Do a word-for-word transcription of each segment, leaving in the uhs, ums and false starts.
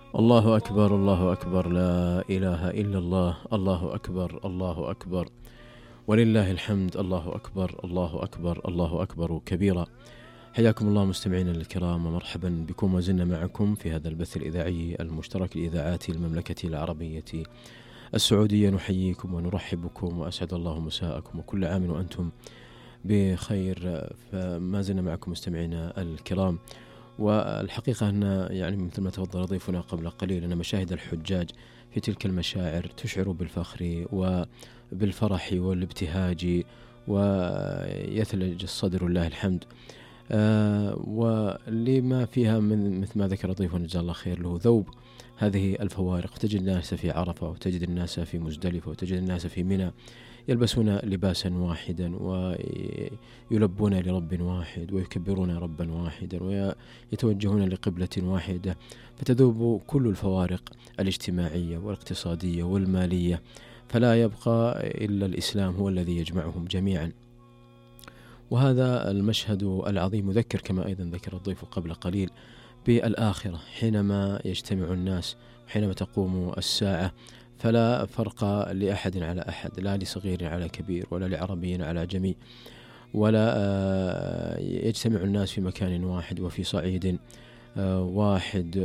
الله أكبر الله أكبر، لا إله إلا الله، الله أكبر الله أكبر، ولله الحمد. الله أكبر الله أكبر الله أكبر كبيرا. حياكم الله مستمعينا الكرام، ومرحبا بكم، وزلنا معكم في هذا البث الإذاعي المشترك لإذاعات المملكة العربية السعودية. نحييكم ونرحب بكم، وأسعد الله مساءكم، وكل عام وأنتم بخير. فما زلنا معكم مستمعينا الكرام، والحقيقة أن يعني مثل ما تفضل ضيفنا قبل قليل أن مشاهد الحجاج في تلك المشاعر تشعر بالفخر وبالفرح والابتهاج، ويثلج الصدر لله الحمد. آه ولما فيها من مثل ما ذكر ضيفنا جزاه الله خير له ذوب هذه الفوارق. تجد الناس في عرفة، وتجد الناس في مزدلفة، وتجد الناس في منى يلبسون لباسا واحدا، ويلبون لرب واحد، ويكبرون ربا واحدا، ويتوجهون لقبلة واحدة، فتذوب كل الفوارق الاجتماعية والاقتصادية والمالية، فلا يبقى إلا الإسلام هو الذي يجمعهم جميعا. وهذا المشهد العظيم يذكر، كما أيضا ذكر الضيف قبل قليل، بالآخرة حينما يجتمع الناس، حينما تقوم الساعة، فلا فرق لأحد على أحد، لا لصغير على كبير، ولا لعربي على عجمي، ولا يجتمع الناس في مكان واحد وفي صعيد واحد،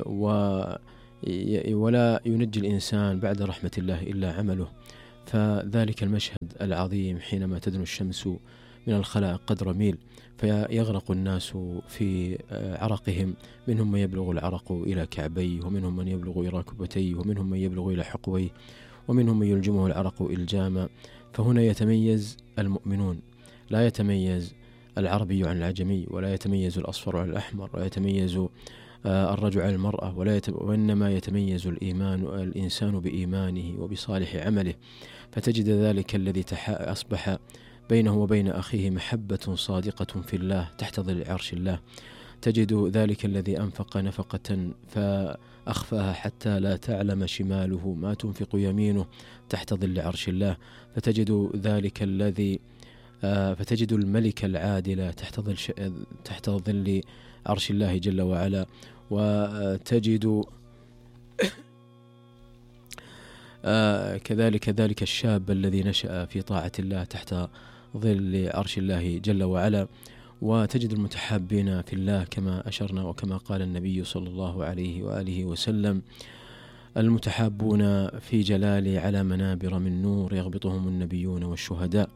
ولا ينجي الإنسان بعد رحمة الله إلا عمله. فذلك المشهد العظيم حينما تدنو الشمس من الخلائق قدر ميل، فيغرق الناس في عرقهم، منهم من يبلغ العرق إلى كعبيه، ومنهم من يبلغ إلى ركبتيه، ومنهم من يبلغ إلى حقويه، ومنهم من يلجمه العرق إلجاما. فهنا يتميز المؤمنون، لا يتميز العربي عن العجمي، ولا يتميز الأصفر عن الأحمر، ولا يتميز الرجل عن المرأة، ولا يتم... وإنما يتميز الإيمان الإنسان بإيمانه وبصالح عمله. فتجد ذلك الذي تح... أصبح بينه وبين أخيه محبة صادقة في الله تحت ظل عرش الله. تجد ذلك الذي أنفق نفقة فأخفاها حتى لا تعلم شماله ما تنفق يمينه تحت ظل عرش الله. فتجد ذلك الذي فتجد الملك العادل تحت ظل ش... تحت ظل عرش الله جل وعلا. وتجد كذلك ذلك الشاب الذي نشأ في طاعة الله تحت ظل عرش الله جل وعلا. وتجد المتحابين في الله كما أشرنا، وكما قال النبي صلى الله عليه وآله وسلم: المتحابون في جلالي على منابر من نور يغبطهم النبيون والشهداء.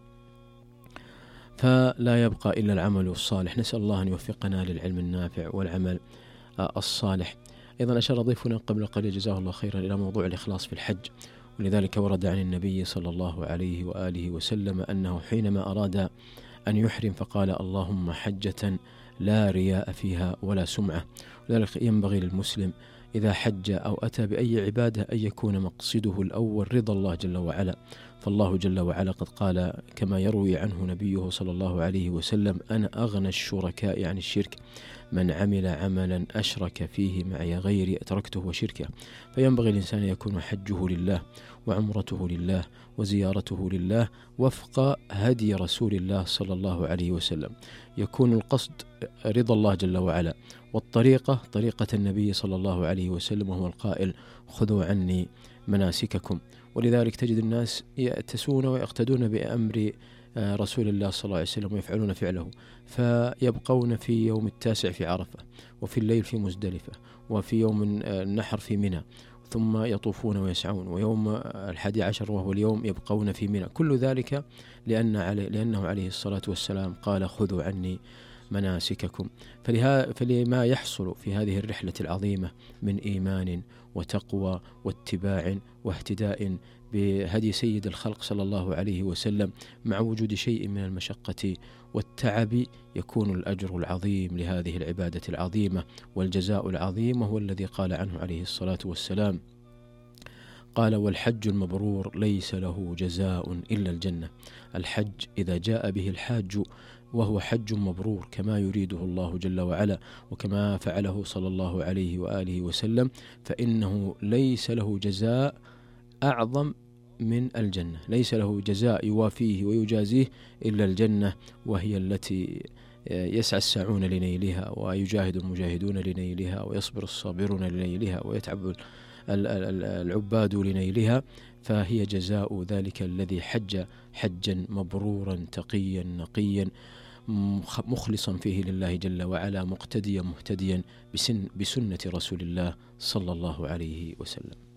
فلا يبقى إلا العمل الصالح. نسأل الله أن يوفقنا للعلم النافع والعمل الصالح. أيضا أشار ضيفنا قبل قليل جزاه الله خيرا إلى موضوع الإخلاص في الحج، ولذلك ورد عن النبي صلى الله عليه وآله وسلم أنه حينما أراد أن يحرم فقال: اللهم حجة لا رياء فيها ولا سمعة. لذلك ينبغي للمسلم إذا حج أو أتى بأي عبادة أن يكون مقصده الأول رضا الله جل وعلا. فالله جل وعلا قد قال كما يروي عنه نبيه صلى الله عليه وسلم: أنا أغنى الشركاء عن الشرك، من عمل عملا أشرك فيه معي غيري أتركته وشركه. فينبغي الإنسان أن يكون حجه لله، وعمرته لله، وزيارته لله وفق هدي رسول الله صلى الله عليه وسلم. يكون القصد رضا الله جل وعلا، والطريقة طريقة النبي صلى الله عليه وسلم، وهو القائل: خذوا عني مناسككم. ولذلك تجد الناس يأتسون ويقتدون بأمر رسول الله صلى الله عليه وسلم ويفعلون فعله، فيبقون في يوم التاسع في عرفة، وفي الليل في مزدلفة، وفي يوم النحر في منى، ثم يطوفون ويسعون، ويوم الحادي عشر وهو اليوم يبقون في منى. كل ذلك لأن علي لأنه عليه الصلاة والسلام قال: خذوا عني مناسككم. فلها فلما يحصل في هذه الرحلة العظيمة من إيمان وتقوى واتباع واهتداء بهدي سيد الخلق صلى الله عليه وسلم، مع وجود شيء من المشقة والتعب، يكون الأجر العظيم لهذه العبادة العظيمة والجزاء العظيم، وهو الذي قال عنه عليه الصلاة والسلام: قال: والحج المبرور ليس له جزاء إلا الجنة. الحج إذا جاء به الحاج وهو حج مبرور كما يريده الله جل وعلا، وكما فعله صلى الله عليه وآله وسلم، فإنه ليس له جزاء أعظم من الجنة، ليس له جزاء يوافيه ويجازيه إلا الجنة، وهي التي يسعى الساعون لنيلها، ويجاهد المجاهدون لنيلها، ويصبر الصابرون لنيلها، ويتعب العباد لنيلها، فهي جزاء ذلك الذي حج حجا مبرورا تقيا نقيا مخلصا فيه لله جل وعلا، مقتديا مهتديا بسن بسنة رسول الله صلى الله عليه وسلم.